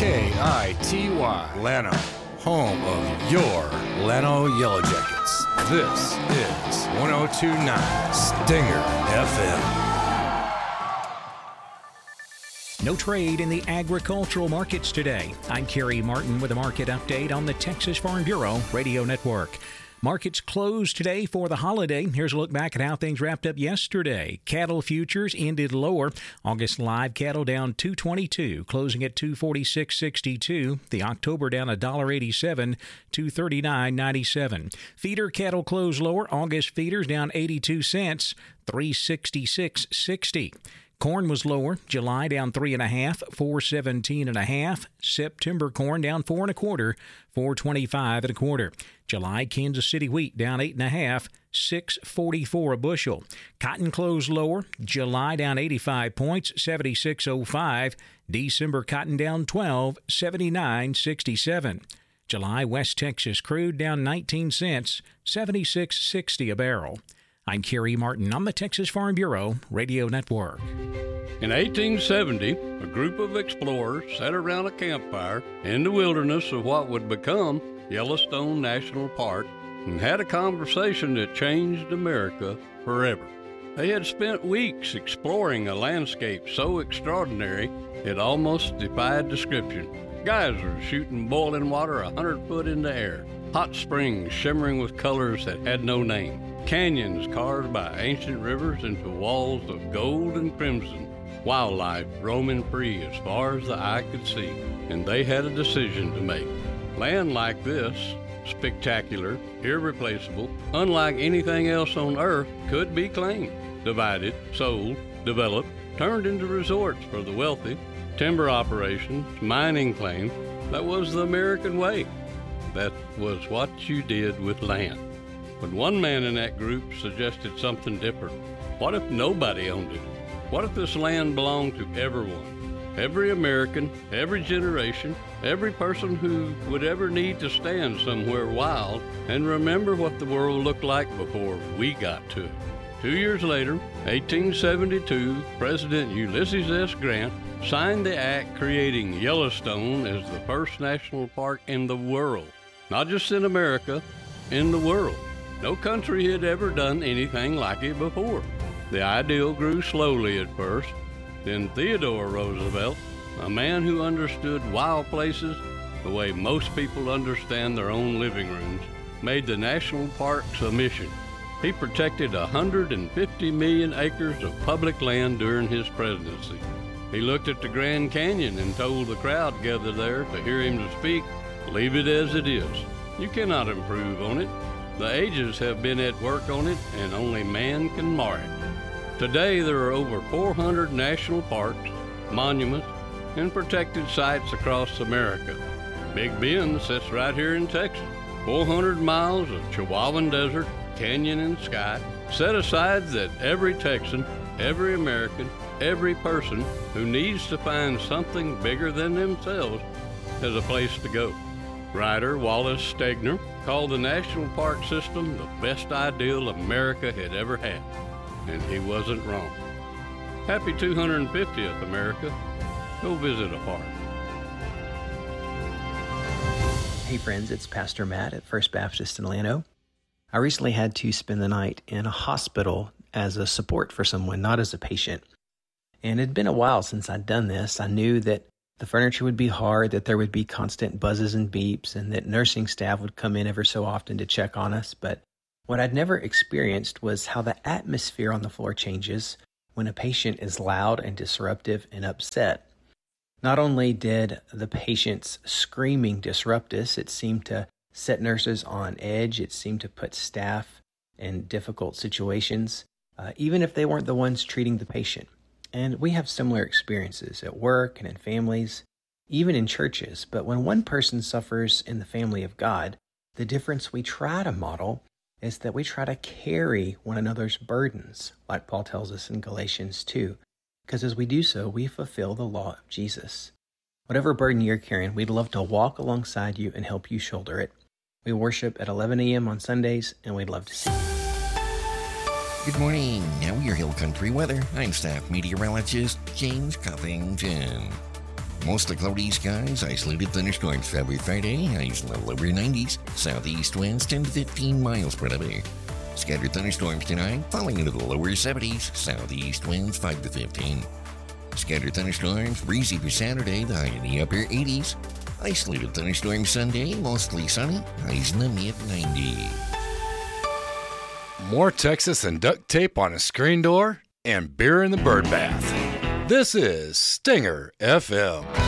KITY, Llano, home of your Llano Yellow Jackets. This is 102.9 Stinger FM. No trade in the agricultural markets today. I'm Kerry Martin with a market update on the Texas Farm Bureau Radio Network. Markets closed today for the holiday. Here's a look back at how things wrapped up yesterday. Cattle futures ended lower. August live cattle down $2.22, closing at $246.62. The October down $1.87, $239.97. Feeder cattle closed lower. August feeders down 82 cents, $366.60. Corn was lower. July down 3.5, $417.50. September corn down 4 1/4, $425.25. July Kansas City wheat down 8.5, $6.44 a bushel. Cotton closed lower. July down 85 points, $76.05. December cotton down 12, $79.67. July West Texas crude down 19 cents, $76.60 a barrel. I'm Kerry Martin on the Texas Farm Bureau Radio Network. In 1870, a group of explorers sat around a campfire in the wilderness of what would become Yellowstone National Park and had a conversation that changed America forever. They had spent weeks exploring a landscape so extraordinary it almost defied description. Geysers shooting boiling water 100 foot in the air. Hot springs shimmering with colors that had no name. Canyons carved by ancient rivers into walls of gold and crimson. Wildlife roaming free as far as the eye could see. And they had a decision to make. Land like this, spectacular, irreplaceable, unlike anything else on Earth, could be claimed, divided, sold, developed, turned into resorts for the wealthy, timber operations, mining claims. That was the American way. That was what you did with land. But one man in that group suggested something different. What if nobody owned it? What if this land belonged to everyone? Every American, every generation, every person who would ever need to stand somewhere wild and remember what the world looked like before we got to it. 2 years later, 1872, President Ulysses S. Grant signed the act creating Yellowstone as the first national park in the world. Not just in America, in the world. No country had ever done anything like it before. The ideal grew slowly at first. Then Theodore Roosevelt, a man who understood wild places the way most people understand their own living rooms, made the national parks a mission. He protected 150 million acres of public land during his presidency. He looked at the Grand Canyon and told the crowd gathered there to hear him to speak, "Leave it as it is. You cannot improve on it. The ages have been at work on it, and only man can mar it." Today, there are over 400 national parks, monuments, and protected sites across America. Big Bend sits right here in Texas. 400 miles of Chihuahuan Desert, canyon and sky, set aside that every Texan, every American, every person who needs to find something bigger than themselves has a place to go. Writer Wallace Stegner called the national park system the best ideal America had ever had, and he wasn't wrong. Happy 250th, America. Go visit a park. Hey friends, it's Pastor Matt at First Baptist in Llano. I recently had to spend the night in a hospital as a support for someone, not as a patient. And it had been a while since I'd done this. I knew that the furniture would be hard, that there would be constant buzzes and beeps, and that nursing staff would come in ever so often to check on us. But what I'd never experienced was how the atmosphere on the floor changes when a patient is loud and disruptive and upset. Not only did the patient's screaming disrupt us, it seemed to set nurses on edge. It seemed to put staff in difficult situations, even if they weren't the ones treating the patient. And we have similar experiences at work and in families, even in churches. But when one person suffers in the family of God, the difference we try to model is that we try to carry one another's burdens, like Paul tells us in Galatians 2. Because as we do so, we fulfill the law of Jesus. Whatever burden you're carrying, we'd love to walk alongside you and help you shoulder it. We worship at 11 a.m. on Sundays, and we'd love to see you. Good morning. Now your Hill Country weather. I'm staff meteorologist James Covington. Mostly cloudy skies, isolated thunderstorms February Friday, highs in the lower 90s, southeast winds 10 to 15 miles per hour. Scattered thunderstorms tonight, falling into the lower 70s, southeast winds 5 to 15. Scattered thunderstorms, breezy for Saturday, the high in the upper 80s. Isolated thunderstorms Sunday, mostly sunny, highs in the mid-90s. More Texas and duct tape on a screen door and beer in the bird bath. This is Stinger FM.